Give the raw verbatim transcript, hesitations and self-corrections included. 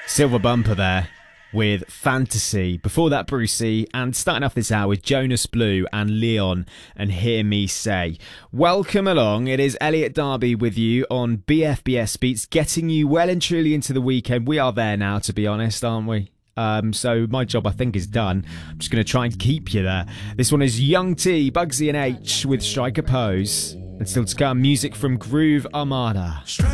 Silver Bumper there with Fantasy. Before that, Brucey. And starting off this hour with Jonas Blue and Leon and Hear Me Say. Welcome along. It is Elliot Darby with you on B F B S Beats, getting you well and truly into the weekend. We are there now, to be honest, aren't we? Um, so my job, I think, is done. I'm just going to try and keep you there. This one is Young T, Bugsy and H with Strike a Pose. And still to come, music from Groove Armada.